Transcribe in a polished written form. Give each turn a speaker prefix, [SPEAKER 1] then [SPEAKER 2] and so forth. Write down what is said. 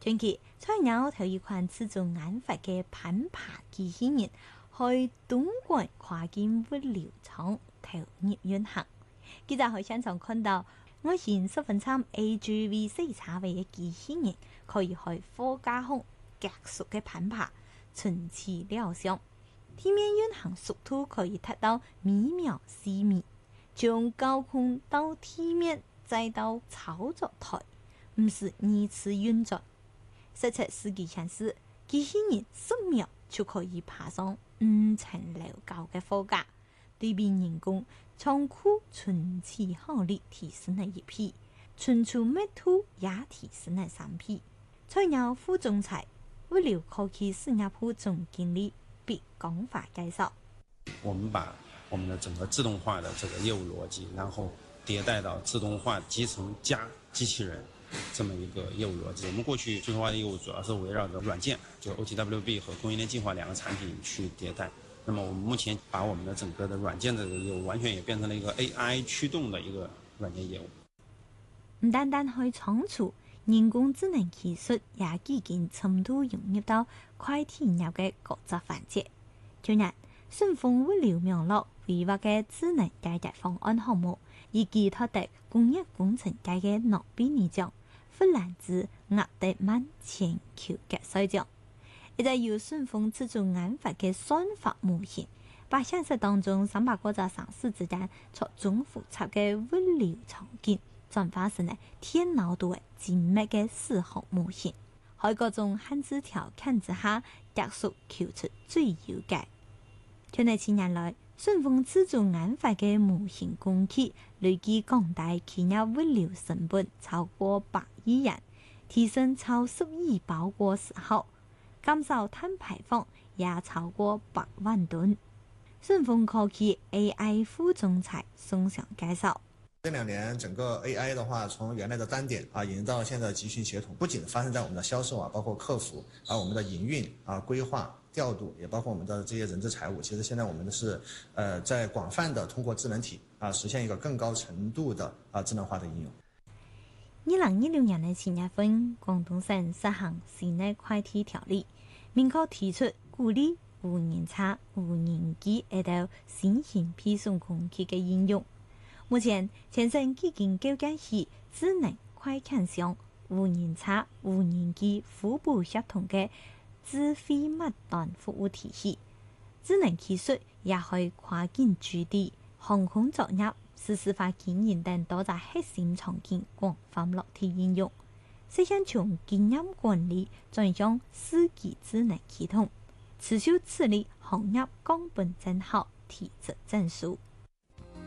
[SPEAKER 1] 近期，菜鳥頭一款自助研發嘅攀爬機器人，去東莞跨境物流廠投入運行。記者喺現場看到，外形十分像 AGV 4叉 V 嘅機器人，可以去貨架上急速嘅攀爬，層次亮相。地面運行速度可以達到每秒4米，從高空到地面再到操作台，唔是二次運作。實測司機顯示，機器人10秒就可以爬上5層樓高嘅貨架，對比人工倉庫存儲效率提升了1倍，存儲密度也提升了3倍。菜鳥副總裁、物流科技事業部總經理畢光華介紹：
[SPEAKER 2] 我們把我們的整個自動化的這個業務邏輯，然後迭代到自動化集成加機器人這麼一個業務邏輯。我們過去自動化的業務主要是圍繞着軟件，就 OTWB 和供應鏈計劃2個產品去迭代。那麼我們目前把我們的整個的軟件的業務完全也變成了一個 AI 驅動的一個軟件業務。
[SPEAKER 1] 唔單單去倉儲，人工智能技術也已經深度融入到快遞業嘅各個環節。去年，順豐物流網絡規劃嘅智能解決方案項目，以寄託得工業工程界嘅諾貝爾獎、弗蘭茲·亞德曼全球競賽獎。一個由順豐自主研發嘅算法模型，把現實當中300個個城市之間錯綜複雜嘅物流場景，轉化成了電腦度嘅精密嘅視學模型，喺各種限制條件之下，加速求出最優解。去年7年來，順豐自主研發嘅模型工期累計降低企業物流成本超過100億元，提升超10億包裹時效，減少碳排放也超過100萬噸。順豐科技 AI 副總裁宋翔介紹：
[SPEAKER 3] 這2年整個 AI 的話，從原來的單點引入到現在的集群協同，不僅發生在我們的銷售包括客服我們的營運規劃調度，也包括我們的這些人資財務。其實現在我們是在廣泛的通過智能體實現一個更高程度的智能化的應用。
[SPEAKER 1] 2016年的7月份，廣東省實行新的快遞條例，明確提出鼓勵無人車、無人機到新型配送工具的應用。目前，全省已經構建起智能快件箱、無人車、無人機互補協同的智慧末端服務體系。智能技術也可以跨境駐地、航空作業、實時化經營等多個核心場景廣泛落地應用，實現從經驗管理轉向司機智能系統，持續致力行業降本增效、提質增速。